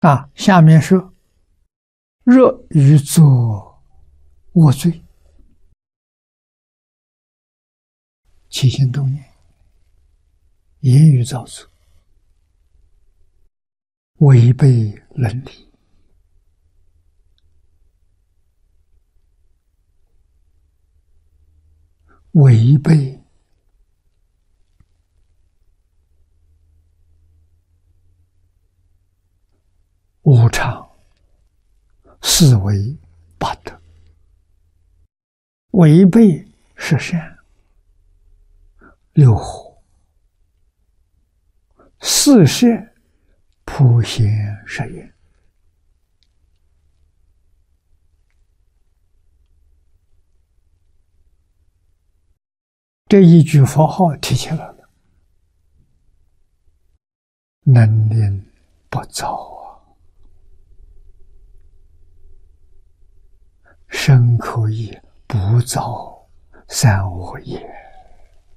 下面说：若欲作恶罪，起心动念，言语造作，违背伦理，违背无常，是为八德。违背十善、六火、四摄、普贤十愿。这一句佛号提起来了，能令不造身口意不造三恶业。